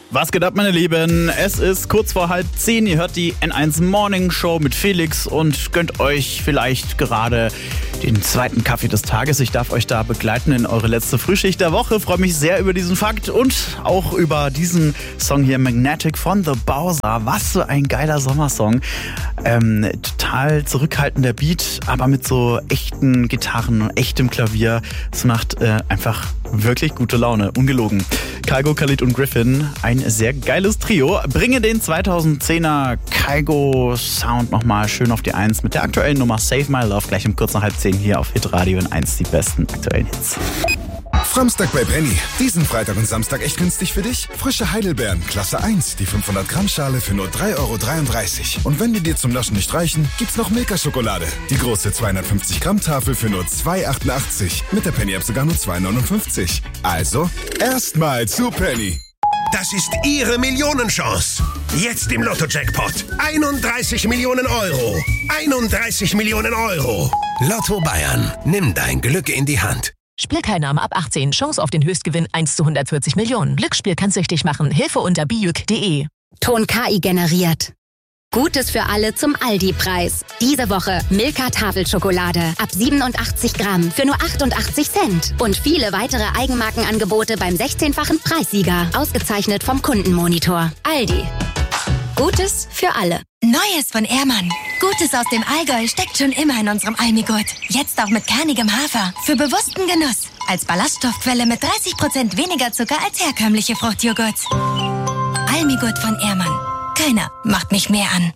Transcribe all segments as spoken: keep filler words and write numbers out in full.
Was geht ab, meine Lieben? Es ist kurz vor halb zehn. Ihr hört die N eins Morning Show mit Felix und gönnt euch vielleicht gerade den zweiten Kaffee des Tages. Ich darf euch da begleiten in eure letzte Frühschicht der Woche. Freue mich sehr über diesen Fakt und auch über diesen Song hier, Magnetic von The Bowser. Was für ein geiler Sommersong. Ähm, total zurückhaltender Beat, aber mit so echten Gitarren, echtem Klavier. Es macht äh, einfach wirklich gute Laune. Ungelogen. Kygo, Khalid und Griffin, ein sehr geiles Trio. Bringe den zweitausendzehner Kygo Sound nochmal schön auf die Eins mit der aktuellen Nummer Save My Love. Gleich um kurz nach halb zehn hier auf Hitradio in eins die besten aktuellen Hits. Framstag bei Penny. Diesen Freitag und Samstag echt günstig für dich? Frische Heidelbeeren, Klasse eins, die fünfhundert Gramm Schale für nur drei Euro dreiunddreißig. Und wenn die dir zum Naschen nicht reichen, gibt's noch Milka-Schokolade. Die große zweihundertfünfzig Gramm Tafel für nur zwei Euro achtundachtzig. Mit der Penny-App sogar nur zwei Euro neunundfünfzig. Also, erstmal zu Penny. Das ist Ihre Millionenchance. Jetzt im Lotto-Jackpot. einunddreißig Millionen Euro. einunddreißig Millionen Euro. Lotto Bayern. Nimm dein Glück in die Hand. Spielteilnahme ab achtzehn. Chance auf den Höchstgewinn eins zu hundertvierzig Millionen. Glücksspiel kann süchtig machen. Hilfe unter bijuk punkt de. Ton K I generiert. Gutes für alle zum Aldi-Preis. Diese Woche Milka Tafelschokolade ab siebenundachtzig Gramm für nur achtundachtzig Cent. Und viele weitere Eigenmarkenangebote beim sechzehnfachen Preissieger. Ausgezeichnet vom Kundenmonitor. Aldi. Gutes für alle. Neues von Ehrmann. Gutes aus dem Allgäu steckt schon immer in unserem Almigurt. Jetzt auch mit kernigem Hafer. Für bewussten Genuss. Als Ballaststoffquelle mit dreißig Prozent weniger Zucker als herkömmliche Fruchtjoghurts. Almigurt von Ehrmann. Keiner macht mich mehr an.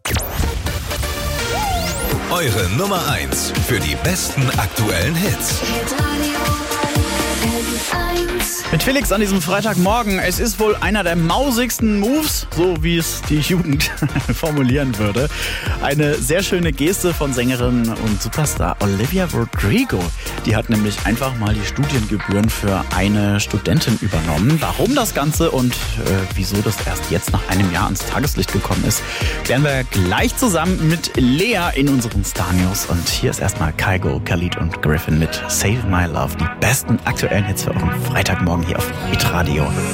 Eure Nummer eins für die besten aktuellen Hits. Mit Felix an diesem Freitagmorgen. Es ist wohl einer der mausigsten Moves, so wie es die Jugend formulieren würde. Eine sehr schöne Geste von Sängerin und Superstar Olivia Rodrigo. Die hat nämlich einfach mal die Studiengebühren für eine Studentin übernommen. Warum das Ganze und äh, wieso das erst jetzt nach einem Jahr ans Tageslicht gekommen ist, klären wir gleich zusammen mit Lea in unseren Star News. Und hier ist erstmal Kygo, Khalid und Griffin mit Save My Love. Die besten aktuellen Hits für euren Freitagmorgen hier auf Hitradio.